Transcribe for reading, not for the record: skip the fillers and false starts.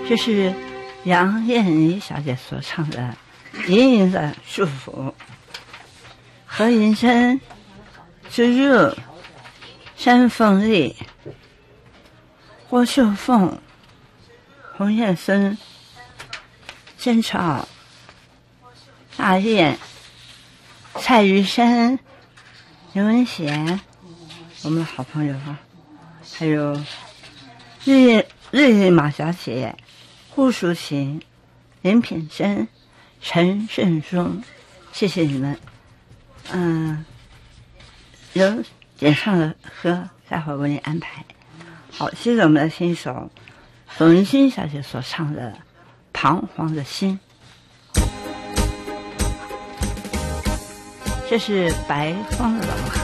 这是杨燕妮小姐所唱的《隐隐的祝福》。何云珍之入山凤丽，郭秀凤、洪彦孙、甄超、大雁、蔡玉山、刘文贤，我们的好朋友啊，还有日日马小姐、胡淑琴、林品珍、陈顺忠，谢谢你们。有演唱的歌，待会儿为你安排。好，接着我们来听一首董文君小姐所唱的《彷徨的心》。这是白风的老歌。